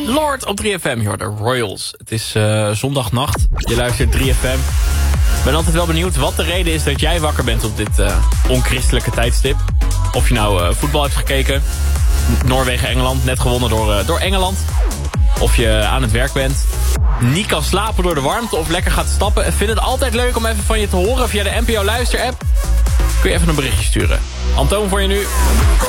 Lord op 3FM. Je hoort de Royals. Het is zondagnacht. Je luistert 3FM. Ik ben altijd wel benieuwd wat de reden is dat jij wakker bent op dit onchristelijke tijdstip. Of je nou voetbal hebt gekeken. Noorwegen-Engeland, net gewonnen door Engeland. Of je aan het werk bent. Niet kan slapen door de warmte of lekker gaat stappen. Ik vind het altijd leuk om even van je te horen via de NPO Luister-app. Kun je even een berichtje sturen. Antoon voor je nu.